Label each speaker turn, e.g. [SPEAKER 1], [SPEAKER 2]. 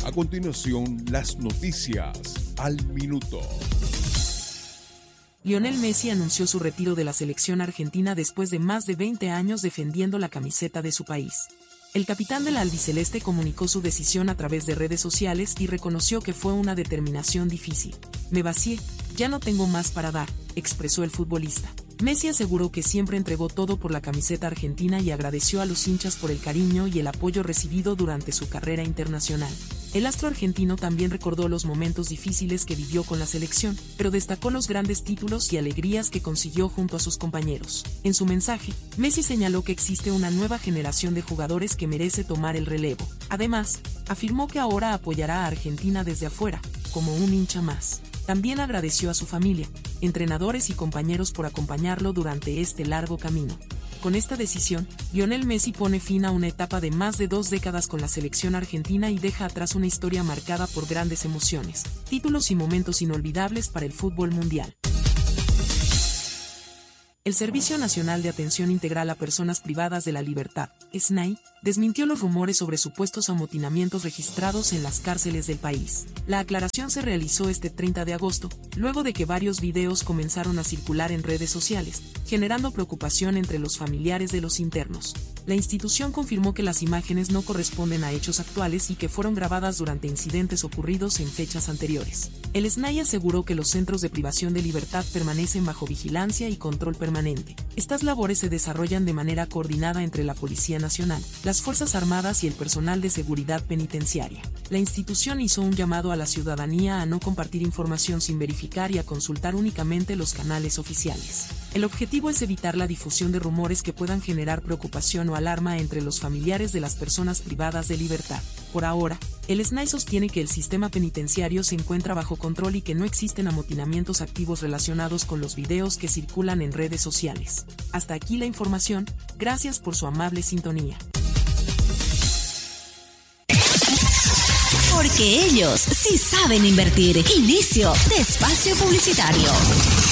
[SPEAKER 1] A continuación, las noticias al minuto.
[SPEAKER 2] Lionel Messi anunció su retiro de la selección argentina después de más de 20 años defendiendo la camiseta de su país. El capitán de la albiceleste comunicó su decisión a través de redes sociales y reconoció que fue una determinación difícil. Me vacié, ya no tengo más para dar, expresó el futbolista. Messi aseguró que siempre entregó todo por la camiseta argentina y agradeció a los hinchas por el cariño y el apoyo recibido durante su carrera internacional. El astro argentino también recordó los momentos difíciles que vivió con la selección, pero destacó los grandes títulos y alegrías que consiguió junto a sus compañeros. En su mensaje, Messi señaló que existe una nueva generación de jugadores que merece tomar el relevo. Además, afirmó que ahora apoyará a Argentina desde afuera, como un hincha más. También agradeció a su familia, entrenadores y compañeros por acompañarlo durante este largo camino. Con esta decisión, Lionel Messi pone fin a una etapa de más de 2 décadas con la selección argentina y deja atrás una historia marcada por grandes emociones, títulos y momentos inolvidables para el fútbol mundial. El Servicio Nacional de Atención Integral a Personas Privadas de la Libertad, SNAI, desmintió los rumores sobre supuestos amotinamientos registrados en las cárceles del país. La aclaración se realizó este 30 de agosto, luego de que varios videos comenzaron a circular en redes sociales, generando preocupación entre los familiares de los internos. La institución confirmó que las imágenes no corresponden a hechos actuales y que fueron grabadas durante incidentes ocurridos en fechas anteriores. El SNAI aseguró que los centros de privación de libertad permanecen bajo vigilancia y control permanente. Estas labores se desarrollan de manera coordinada entre la Policía Nacional, las Fuerzas Armadas y el personal de seguridad penitenciaria. La institución hizo un llamado a la ciudadanía a no compartir información sin verificar y a consultar únicamente los canales oficiales. El objetivo es evitar la difusión de rumores que puedan generar preocupación o alarma entre los familiares de las personas privadas de libertad. Por ahora, el SNAI sostiene que el sistema penitenciario se encuentra bajo control y que no existen amotinamientos activos relacionados con los videos que circulan en redes sociales. Hasta aquí la información, gracias por su amable sintonía.
[SPEAKER 3] Porque ellos sí saben invertir. Inicio de espacio publicitario.